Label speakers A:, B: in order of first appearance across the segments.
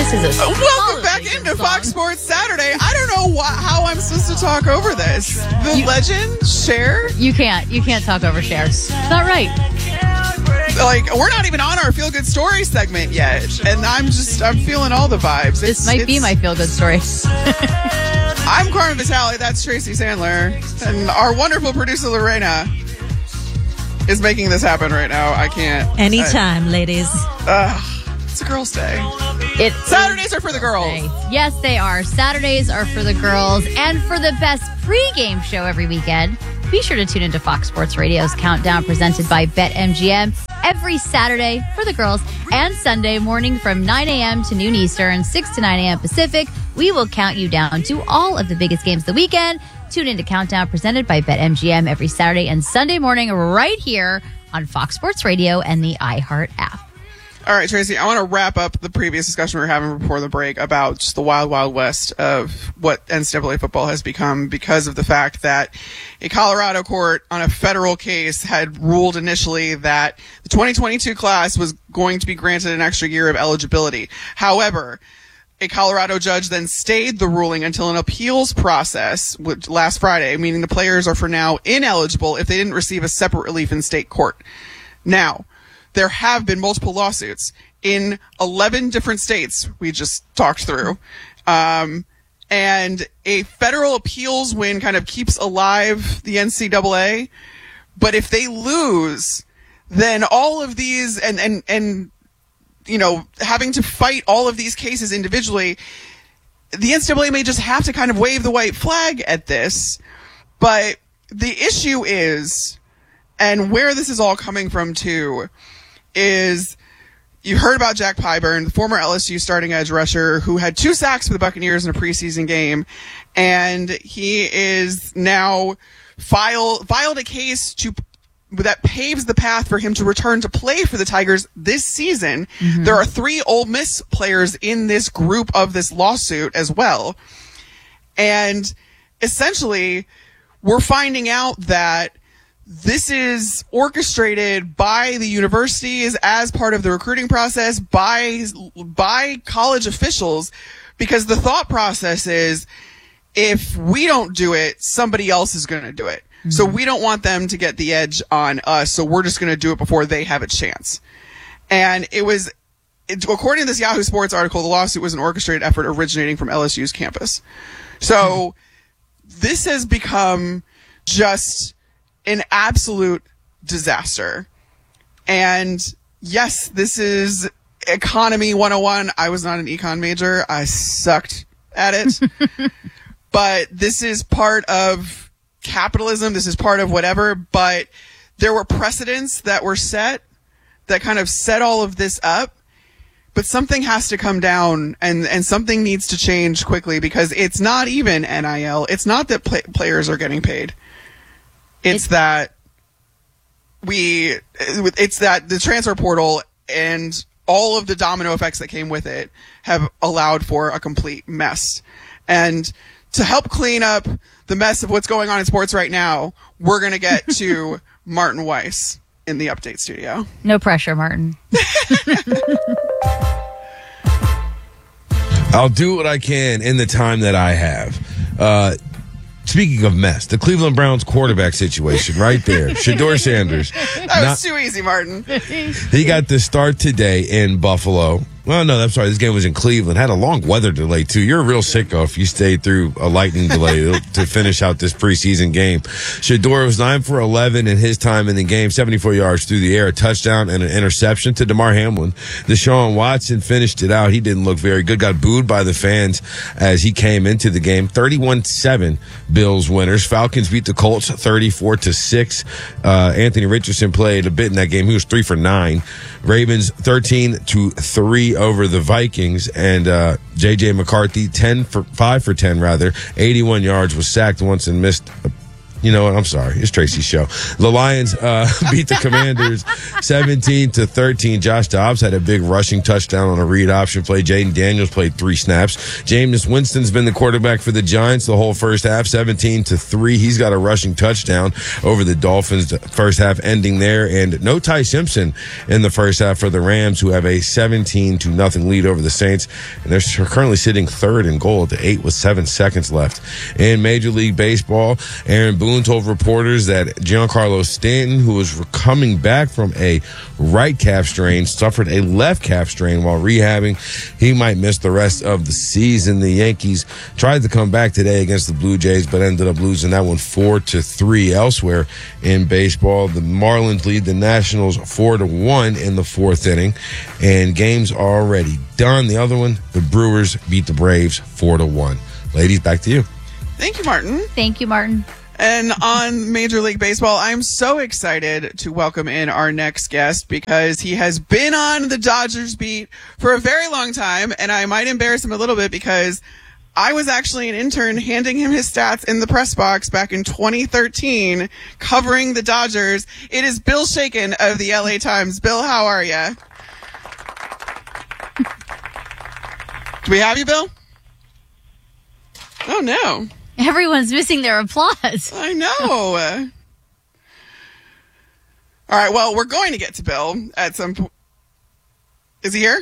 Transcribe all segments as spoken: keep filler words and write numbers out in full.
A: This is a
B: uh, welcome back into song. Fox Sports Saturday. I don't know wh- how I'm supposed to talk over this. The you, legend, Cher?
A: You can't. You can't talk over Cher. It's not right.
B: Like, we're not even on our Feel Good Story segment yet. And I'm just, I'm feeling all the vibes.
A: This it's, might it's, be my Feel Good Story.
B: I'm Carmen Vitale. That's Tracy Sandler. And our wonderful producer, Lorena, is making this happen right now. I can't.
C: Anytime, I, ladies.
B: Uh, it's a girl's day.
A: It
B: Saturdays are for the girls.
A: Day. Yes, they are. Saturdays are for the girls. And for the best pregame show every weekend, be sure to tune into Fox Sports Radio's Countdown presented by BetMGM every Saturday for the girls and Sunday morning from nine a.m. to noon Eastern, six to nine a.m. Pacific. We will count you down to all of the biggest games of the weekend. Tune into Countdown presented by BetMGM every Saturday and Sunday morning right here on Fox Sports Radio and the iHeart app.
B: All right, Tracy, I want to wrap up the previous discussion we were having before the break about just the wild, wild west of what N C double A football has become because of the fact that a Colorado court on a federal case had ruled initially that the twenty twenty-two class was going to be granted an extra year of eligibility. However, a Colorado judge then stayed the ruling until an appeals process last Friday, meaning the players are for now ineligible if they didn't receive a separate relief in state court. Now, there have been multiple lawsuits in eleven different states we just talked through. Um, and a federal appeals win kind of keeps alive the N C double A. But if they lose, then all of these and, and, and, you know, having to fight all of these cases individually, the N C double A may just have to kind of wave the white flag at this. But the issue is, and where this is all coming from too, is you heard about Jack Pyburn, the former L S U starting edge rusher who had two sacks for the Buccaneers in a preseason game, and he is now filed filed a case to that paves the path for him to return to play for the Tigers this season. Mm-hmm. There are three Ole Miss players in this group of this lawsuit as well, and essentially we're finding out that this is orchestrated by the universities as part of the recruiting process, by by college officials, because the thought process is if we don't do it, somebody else is going to do it. Mm-hmm. So we don't want them to get the edge on us, so we're just going to do it before they have a chance. And it was, it, according to this Yahoo Sports article, the lawsuit was an orchestrated effort originating from L S U's campus. So mm-hmm. this has become just an absolute disaster. And yes, this is economy one oh one. I was not an econ major. I sucked at it. But this is part of capitalism. This is part of whatever. But there were precedents that were set that kind of set all of this up. But something has to come down, and, and something needs to change quickly, because it's not even N I L. It's not that play- players are getting paid. It's, it's that we, it's that the transfer portal and all of the domino effects that came with it have allowed for a complete mess. And to help clean up the mess of what's going on in sports right now, we're going to get to Martin Weiss in the update studio.
A: No pressure, Martin.
D: I'll do what I can in the time that I have. Uh, Speaking of mess, the Cleveland Browns quarterback situation right there. Shedeur Sanders.
B: That was not, too easy, Martin.
D: He got the start today in Buffalo. Well, no, I'm sorry. This game was in Cleveland. Had a long weather delay, too. You're a real sicko if you stayed through a lightning delay to finish out this preseason game. Shedeur was nine for eleven in his time in the game, seventy-four yards through the air, a touchdown and an interception to DeMar Hamlin. Deshaun Watson finished it out. He didn't look very good. Got booed by the fans as he came into the game. thirty-one seven Bills winners. Falcons beat the Colts thirty-four to six. Uh, Anthony Richardson played a bit in that game. He was three for nine. Ravens thirteen to three over the Vikings, and uh, J J McCarthy ten for five for ten rather, eighty-one yards, was sacked once and missed a You know what? I'm sorry. It's Tracy's show. The Lions uh, beat the Commanders seventeen to thirteen. Josh Dobbs had a big rushing touchdown on a read option play. Jaden Daniels played three snaps. Jameis Winston's been the quarterback for the Giants the whole first half, seventeen to three. He's got a rushing touchdown over the Dolphins, the first half ending there. And no Ty Simpson in the first half for the Rams, who have a seventeen to nothing lead over the Saints. And they're currently sitting third and goal at the eight with seven seconds left. In Major League Baseball, Aaron Boone told reporters that Giancarlo Stanton, who was coming back from a right calf strain, suffered a left calf strain while rehabbing. He might miss the rest of the season. The Yankees tried to come back today against the Blue Jays, but ended up losing that one four to three. Elsewhere in baseball, the Marlins lead the Nationals four to one in the fourth inning, and games are already done. The other one, the Brewers beat the Braves four to one. Ladies, back to you.
B: Thank you, Martin.
A: Thank you, Martin.
B: And on Major League Baseball, I'm so excited to welcome in our next guest because he has been on the Dodgers beat for a very long time, and I might embarrass him a little bit because I was actually an intern handing him his stats in the press box back in twenty thirteen, covering the Dodgers. It is Bill Shaken of the L A Times. Bill, how are you? Do we have you, Bill? Oh, no.
A: Everyone's missing their applause.
B: I know. All right, well, we're going to get to Bill at some point. Is he here?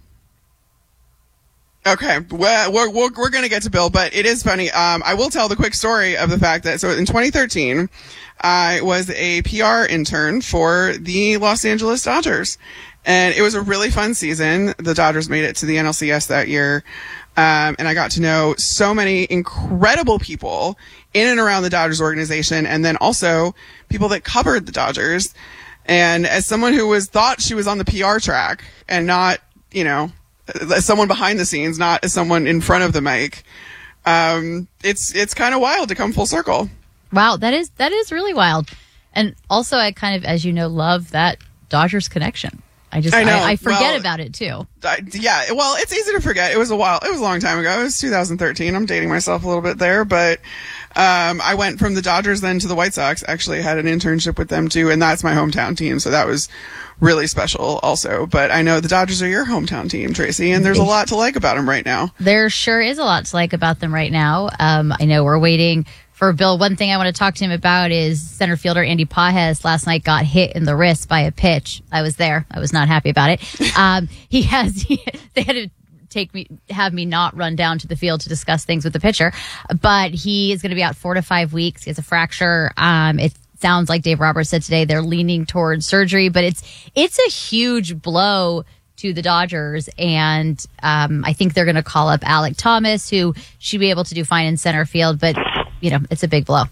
B: Okay, well, we're, we're, we're going to get to Bill, but it is funny. Um, I will tell the quick story of the fact that, so in twenty thirteen, I was a P R intern for the Los Angeles Dodgers, and it was a really fun season. The Dodgers made it to the N L C S that year. Um, and I got to know so many incredible people in and around the Dodgers organization, and then also people that covered the Dodgers. And as someone who was thought she was on the P R track and not, you know, as someone behind the scenes, not as someone in front of the mic, um, it's it's kind of wild to come full circle.
A: Wow, that is that is really wild. And also, I kind of, as you know, love that Dodgers connection. I just, I, know. I, I forget well, about it too.
B: I, yeah, well, it's easy to forget. It was a while, it was a long time ago. It was two thousand thirteen. I'm dating myself a little bit there, but, um, I went from the Dodgers then to the White Sox. Actually had an internship with them too, and that's my hometown team. So that was really special also. But I know the Dodgers are your hometown team, Tracy, and there's a lot to like about them right now.
A: There sure is a lot to like about them right now. Um, I know we're waiting for Bill. One thing I want to talk to him about is center fielder Andy Pages last night got hit in the wrist by a pitch. I was there. I was not happy about it. Um, he has, he, they had to take me, have me not run down to the field to discuss things with the pitcher, but he is going to be out four to five weeks. He has a fracture. Um, it sounds like Dave Roberts said today they're leaning towards surgery, but it's, it's a huge blow to the Dodgers, and um, I think they're going to call up Alec Thomas, who should be able to do fine in center field, but you know, it's a big blow.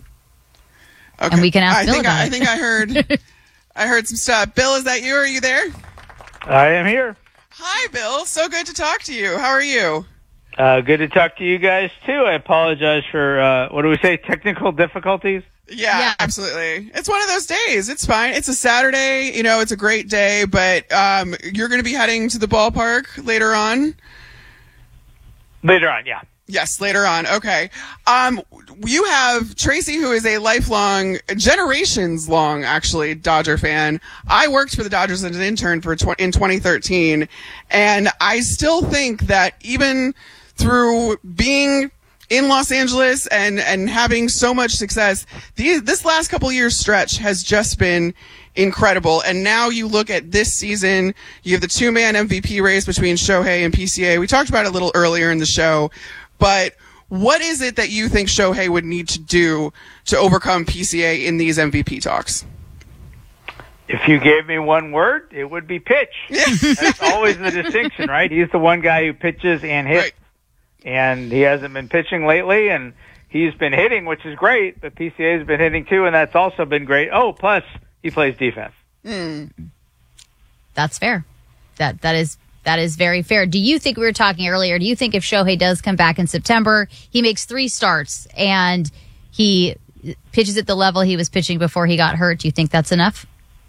B: Okay.
A: And we can ask
B: I
A: Bill
B: think
A: about
B: I,
A: it.
B: I think I heard, I heard some stuff. Bill, is that you? Are you there?
C: I am here.
B: Hi, Bill. So good to talk to you. How are you?
C: Uh, good to talk to you guys too. I apologize for uh, what do we say? Technical difficulties.
B: Yeah,
A: Yeah.
B: absolutely. It's one of those days. It's fine. It's a Saturday. You know, it's a great day, but um, you're going to be heading to the ballpark later on.
C: Later on, yeah.
B: Yes, later on. Okay. Um, you have Tracy, who is a lifelong, generations long, actually, Dodger fan. I worked for the Dodgers as an intern for tw- in twenty thirteen, and I still think that even through being in Los Angeles and, and having so much success, these, this last couple years stretch has just been incredible. And now you look at this season, you have the two-man M V P race between Shohei and P C A. We talked about it a little earlier in the show. But what is it that you think Shohei would need to do to overcome P C A in these M V P talks?
C: If you gave me one word, it would be pitch. That's always the distinction, right? He's the one guy who pitches and hits,
B: Right.
C: and he hasn't been pitching lately, and he's been hitting, which is great, but P C A's been hitting too, and that's also been great. Oh, plus he plays defense.
B: Mm.
A: That's fair. That that is that is very fair. Do you think, we were talking earlier, do you think if Shohei does come back in September, he makes three starts and he pitches at the level he was pitching before he got hurt, do you think that's enough?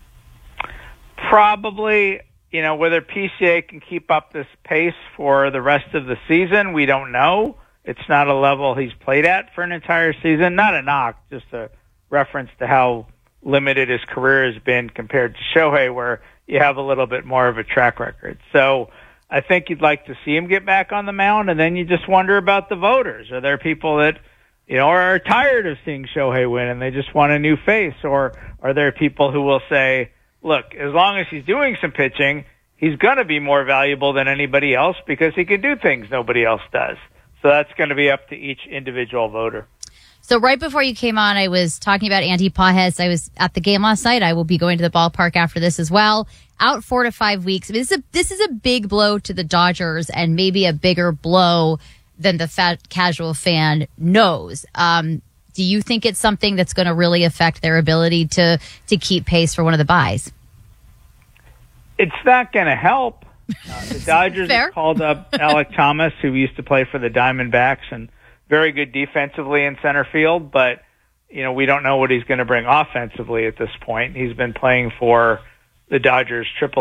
C: Probably. You know, whether P C A can keep up this pace for the rest of the season, we don't know. It's not a level he's played at for an entire season. Not a knock, just a reference to how limited his career has been compared to Shohei, where you have a little bit more of a track record. So I think you'd like to see him get back on the mound, and then you just wonder about the voters. Are there people that, you know, are tired of seeing Shohei win and they just want a new face? Or are there people who will say, look, as long as he's doing some pitching, he's going to be more valuable than anybody else because he can do things nobody else does. So that's going to be up to each individual voter.
A: So right before you came on, I was talking about Andy Pages. I was at the game last night. I will be going to the ballpark after this as well. Out four to five weeks. I mean, this is a, this is a big blow to the Dodgers, and maybe a bigger blow than the fat casual fan knows. Um, do you think it's something that's going to really affect their ability to to keep pace for one of the buys?
C: It's not going to help. Uh, the Dodgers have called up Alek Thomas, who used to play for the Diamondbacks, and very good defensively in center field, but you know, we don't know what he's going to bring offensively at this point. He's been playing for the Dodgers triple